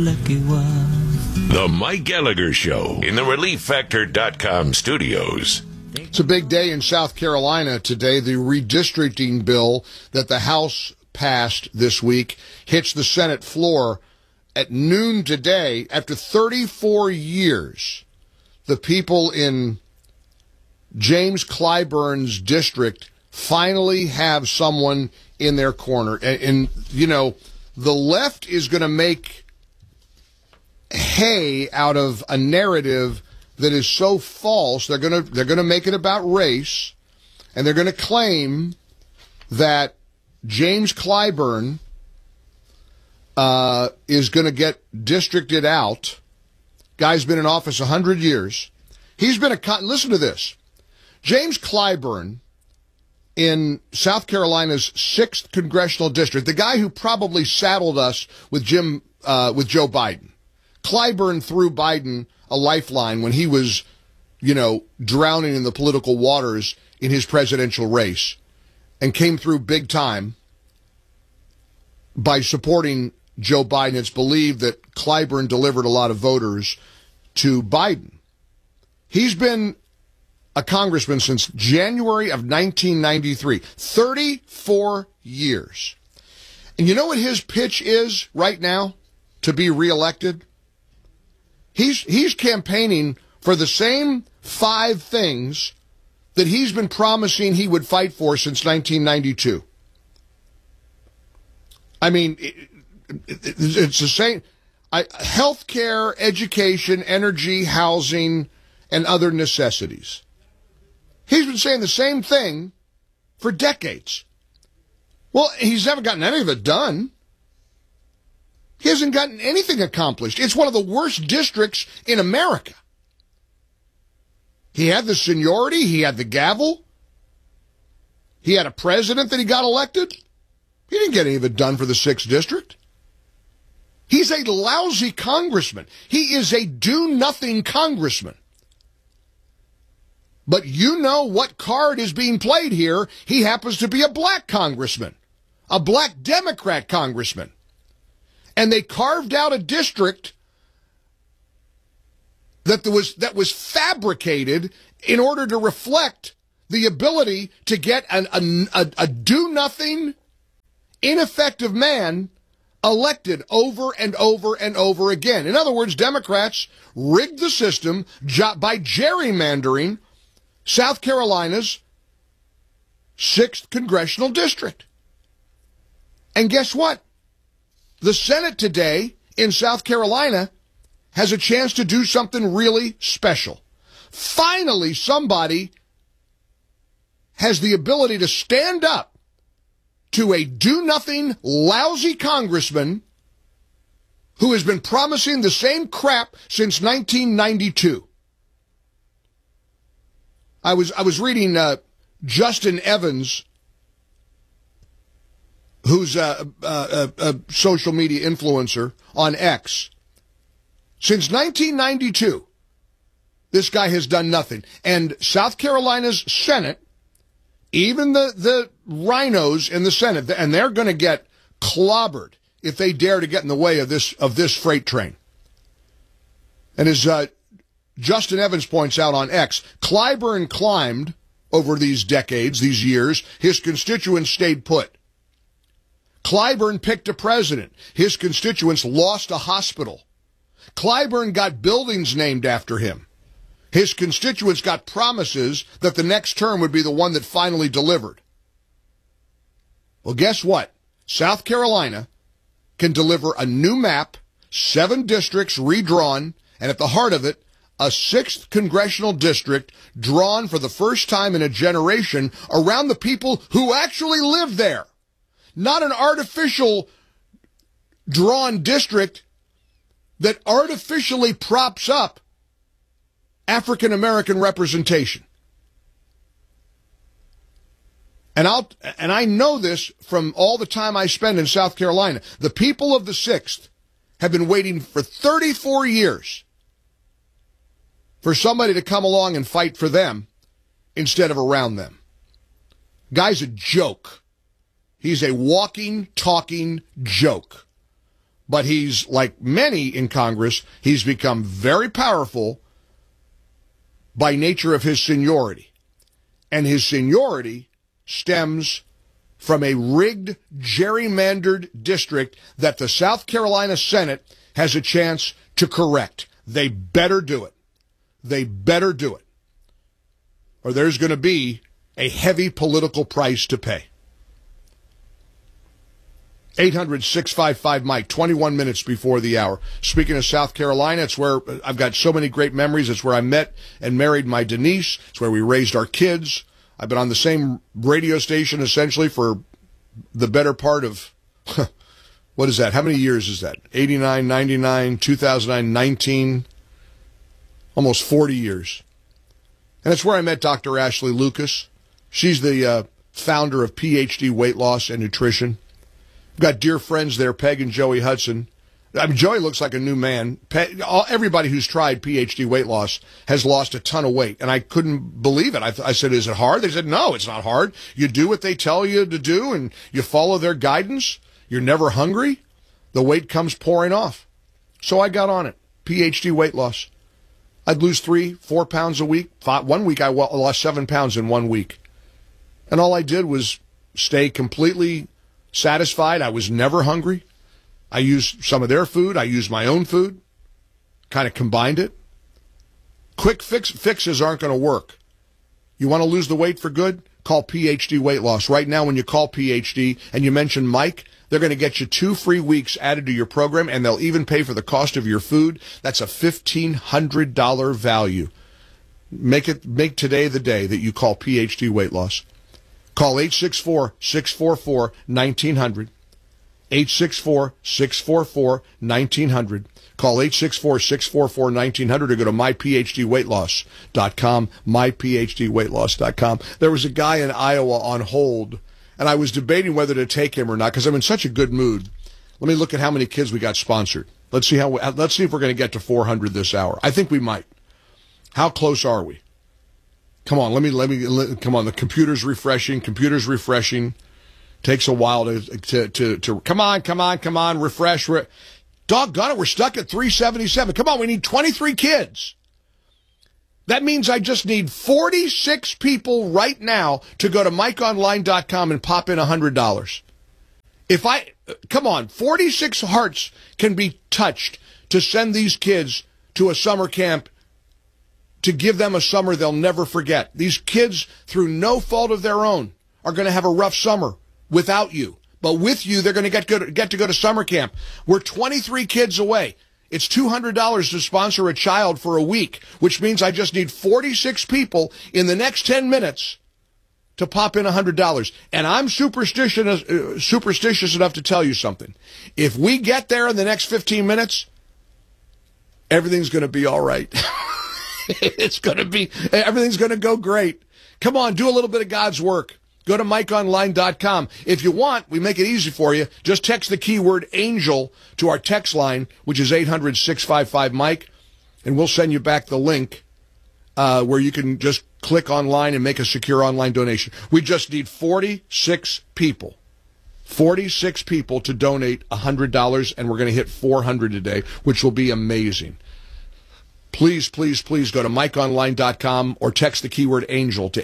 lucky one. The Mike Gallagher Show in the ReliefFactor.com studios. It's a big day in South Carolina today. The redistricting bill that the House passed this week hits the Senate floor at noon today. After 34 years, the people in James Clyburn's district finally have someone in their corner. And you know, the left is going to make hay out of a narrative that is so false. They're going to make it about race, and they're going to claim that James Clyburn is going to get districted out. Guy's been in office 100 years. He's been listen to this. James Clyburn in South Carolina's 6th congressional district, the guy who probably saddled us with Joe Biden. Clyburn threw Biden a lifeline when he was, drowning in the political waters in his presidential race, and came through big time by supporting Joe Biden. It's believed that Clyburn delivered a lot of voters to Biden. He's been a congressman since January of 1993, 34 years. And you know what his pitch is right now to be reelected? He's campaigning for the same 5 things that he's been promising he would fight for since 1992. I mean, it's the same. Healthcare, education, energy, housing, and other necessities. He's been saying the same thing for decades. Well, he's never gotten any of it done. He hasn't gotten anything accomplished. It's one of the worst districts in America. He had the seniority. He had the gavel. He had a president that he got elected. He didn't get any of it done for the 6th district. He's a lousy congressman. He is a do-nothing congressman. But you know what card is being played here. He happens to be a black congressman, a black Democrat congressman. And they carved out a district that was fabricated in order to reflect the ability to get a do-nothing, ineffective man elected over and over and over again. In other words, Democrats rigged the system by gerrymandering South Carolina's 6th congressional district. And guess what? The Senate today in South Carolina has a chance to do something really special. Finally, somebody has the ability to stand up to a do-nothing, lousy congressman who has been promising the same crap since 1992. I was reading Justin Evans, who's a social media influencer on X. Since 1992, this guy has done nothing. And South Carolina's Senate, even the rhinos in the Senate, and they're going to get clobbered if they dare to get in the way of this freight train. And as Justin Evans points out on X, Clyburn climbed over these decades, these years. His constituents stayed put. Clyburn picked a president. His constituents lost a hospital. Clyburn got buildings named after him. His constituents got promises that the next term would be the one that finally delivered. Well, guess what? South Carolina can deliver a new map, 7 districts redrawn, and at the heart of it, a 6th congressional district drawn for the first time in a generation around the people who actually live there. Not an artificial drawn district that artificially props up African American representation. And I know this from all the time I spend in South Carolina. The people of the 6th have been waiting for 34 years for somebody to come along and fight for them instead of around them. Guy's a joke. He's a walking, talking joke. But he's, like many in Congress, he's become very powerful by nature of his seniority. And his seniority stems from a rigged, gerrymandered district that the South Carolina Senate has a chance to correct. They better do it. They better do it. Or there's going to be a heavy political price to pay. 800-655-MIKE, 21 minutes before the hour. Speaking of South Carolina, it's where I've got so many great memories. It's where I met and married my Denise. It's where we raised our kids. I've been on the same radio station essentially for the better part of, what is that? How many years is that? 89, 99, 2009, 19, almost 40 years. And it's where I met Dr. Ashley Lucas. She's the founder of PhD Weight Loss and Nutrition. Got dear friends there, Peg and Joey Hudson. I mean, Joey looks like a new man. Everybody who's tried PhD weight loss has lost a ton of weight, and I couldn't believe it. I said, is it hard? They said, no, it's not hard. You do what they tell you to do, and you follow their guidance. You're never hungry. The weight comes pouring off. So I got on it, PhD weight loss. I'd lose 3-4 pounds a week. 1 week I lost 7 pounds in 1 week. And all I did was stay completely satisfied. I was never hungry. I used some of their food. I used my own food. Kind of combined it. Quick fixes aren't going to work. You want to lose the weight for good? Call PhD Weight Loss. Right now, when you call PhD and you mention Mike, they're going to get you 2 free weeks added to your program, and they'll even pay for the cost of your food. That's a $1,500 value. Make today the day that you call PhD Weight Loss. Call 864-644-1900. 864-644-1900. Call 864-644-1900 or go to myphdweightloss.com, myphdweightloss.com. There was a guy in Iowa on hold, and I was debating whether to take him or not because I'm in such a good mood. Let me look at how many kids we got sponsored. Let's see if we're going to get to 400 this hour. I think we might. How close are we? Come on, come on. The computer's refreshing. Takes a while to come on, refresh. Doggone it, we're stuck at 377. Come on, we need 23 kids. That means I just need 46 people right now to go to MikeOnline.com and pop in $100. Come on, 46 hearts can be touched to send these kids to a summer camp, to give them a summer they'll never forget. These kids, through no fault of their own, are going to have a rough summer without you. But with you, they're going to get to go to summer camp. We're 23 kids away. It's $200 to sponsor a child for a week, which means I just need 46 people in the next 10 minutes to pop in $100. And I'm superstitious enough to tell you something. If we get there in the next 15 minutes, everything's going to be all right. Everything's going to go great. Come on, do a little bit of God's work. Go to MikeOnline.com. If you want, we make it easy for you. Just text the keyword ANGEL to our text line, which is 800-655-MIKE, and we'll send you back the link where you can just click online and make a secure online donation. We just need 46 people. 46 people to donate $100, and we're going to hit 400 today, which will be amazing. Please, please, please go to MikeOnline.com or text the keyword ANGEL to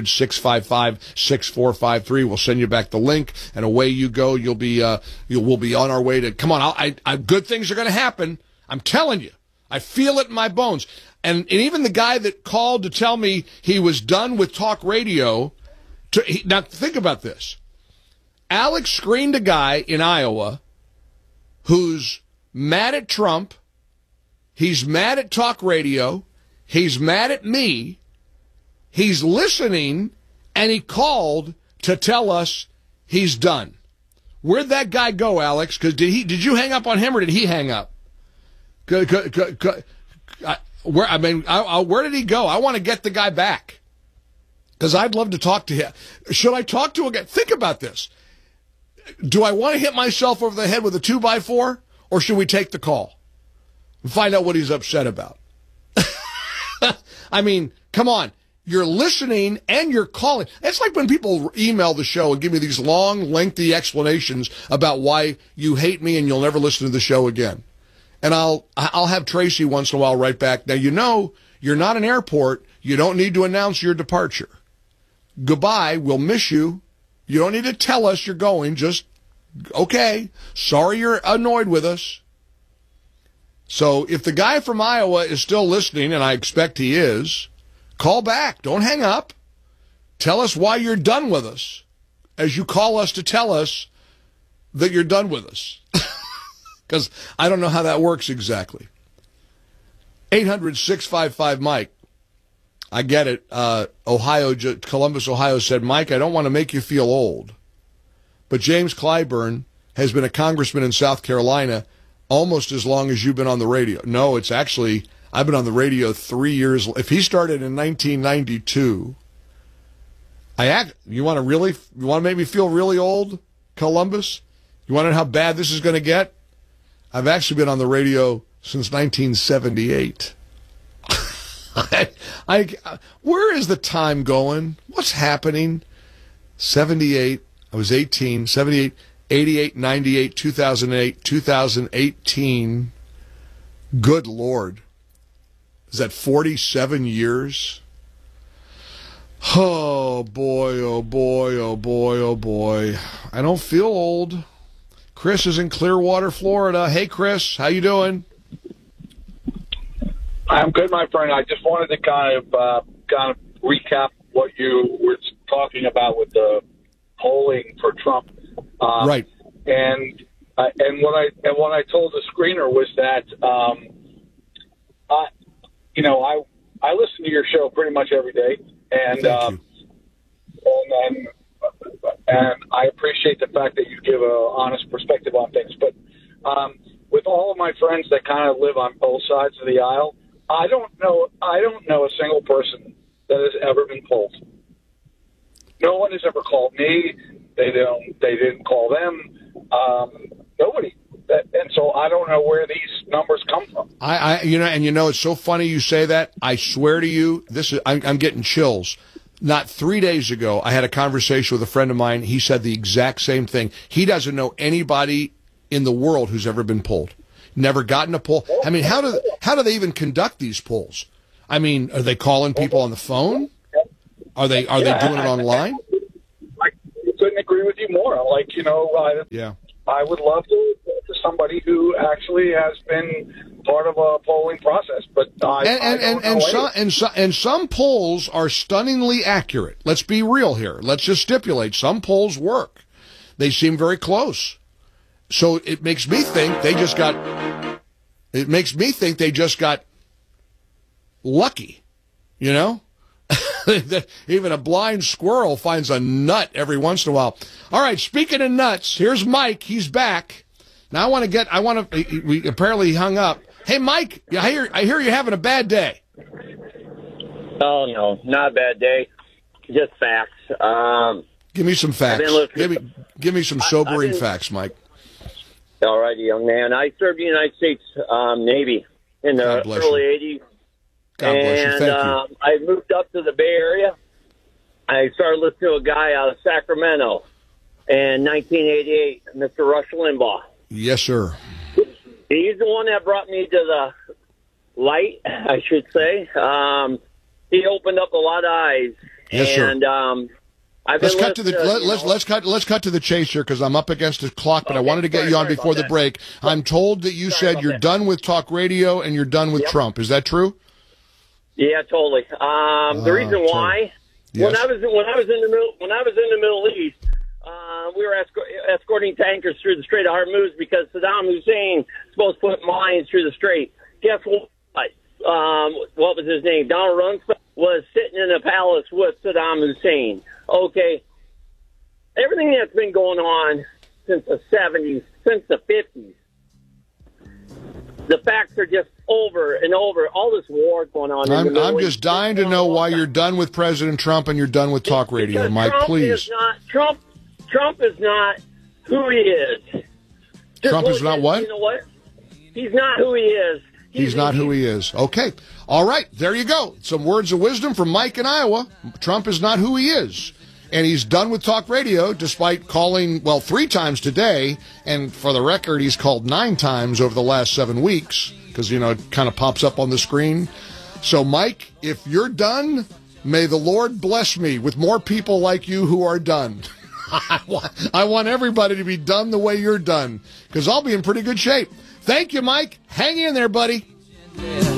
800-655-6453. We'll send you back the link, and away you go. We'll be on our way to, come on, good things are going to happen. I'm telling you. I feel it in my bones. And even the guy that called to tell me he was done with talk radio, now think about this. Alex screened a guy in Iowa who's mad at Trump. He's mad at talk radio. He's mad at me. He's listening, and he called to tell us he's done. Where'd that guy go, Alex? Because did you hang up on him, or did he hang up? Where did he go? I want to get the guy back because I'd love to talk to him. Should I talk to him again? Think about this. Do I want to hit myself over the head with a 2x4, or should we take the call and find out what he's upset about? I mean, come on. You're listening and you're calling. It's like when people email the show and give me these long, lengthy explanations about why you hate me and you'll never listen to the show again. And I'll have Tracy once in a while write back. Now, you're not an airport. You don't need to announce your departure. Goodbye. We'll miss you. You don't need to tell us you're going. Just, okay. Sorry you're annoyed with us. So if the guy from Iowa is still listening, and I expect he is, call back. Don't hang up. Tell us why you're done with us as you call us to tell us that you're done with us. Because I don't know how that works exactly. 800-655-Mike. I get it. Columbus, Ohio said, Mike, I don't want to make you feel old, but James Clyburn has been a congressman in South Carolina almost as long as you've been on the radio. No, it's actually, I've been on the radio 3 years. If he started in 1992, you want to make me feel really old, Columbus? You want to know how bad this is going to get? I've actually been on the radio since 1978. Where is the time going? What's happening? 78, I was 18, 78, 88, 98, 2008, 2018. Good Lord. Is that 47 years? Oh, boy, oh, boy, oh, boy, oh, boy. I don't feel old. Chris is in Clearwater, Florida. Hey, Chris, how you doing? I'm good, my friend. I just wanted to kind of recap what you were talking about with the polling for Trump. Right. And what I told the screener was that I listen to your show pretty much every day, and I appreciate the fact that you give a honest perspective on things. But with all of my friends that kind of live on both sides of the aisle, I don't know a single person that has ever been polled. No one has ever called me. They didn't call them. Nobody. And so I don't know where these numbers come from. It's so funny you say that. I swear to you, I'm getting chills. Not 3 days ago, I had a conversation with a friend of mine. He said the exact same thing. He doesn't know anybody in the world who's ever been polled. Never gotten a poll. I mean, how do they even conduct these polls? I mean, are they calling people on the phone? Are they doing it online? I couldn't agree with you more. I would love to somebody who actually has been part of a polling process, but some polls are stunningly accurate. Let's be real here. Let's just stipulate some polls work. They seem very close. So it makes me think they just got lucky, you know? Even a blind squirrel finds a nut every once in a while. All right, speaking of nuts, here's Mike. He's back. Now we apparently hung up. Hey, Mike, I hear you're having a bad day. Oh, no, not a bad day. Just facts. Give me some facts. Give me some sobering facts, Mike. All righty, young man. I served in the United States Navy in the early 80s. God bless you. Thank you. I moved up to the Bay Area. I started listening to a guy out of Sacramento in 1988, Mr. Rush Limbaugh. Yes, sir. He's the one that brought me to the light, I should say. He opened up a lot of eyes. Yes, sir. And let's cut to the chase here because I'm up against the clock. But I wanted to get you on before the break. I'm told that you said you're done with talk radio and you're done with Trump. Is that true? Yeah, totally. The reason why, yes. when I was in the Middle East, we were escorting tankers through the Strait of Hormuz because Saddam Hussein was supposed to put mines through the strait. Guess what? What was his name? Donald Rumsfeld was sitting in a palace with Saddam Hussein. Okay, everything that's been going on since the 70s, since the 50s, the facts are just over and over. All this war going on. I'm just dying to know why you're done with President Trump and you're done with talk radio, Mike. Please. Trump is not who he is. Trump is not what? You know what? He's not who he is. He's not who he is. Okay. All right. There you go. Some words of wisdom from Mike in Iowa. Trump is not who he is. And he's done with talk radio despite calling, 3 times today. And for the record, he's called 9 times over the last 7 weeks because, it kind of pops up on the screen. So, Mike, if you're done, may the Lord bless me with more people like you who are done. I want everybody to be done the way you're done because I'll be in pretty good shape. Thank you, Mike. Hang in there, buddy.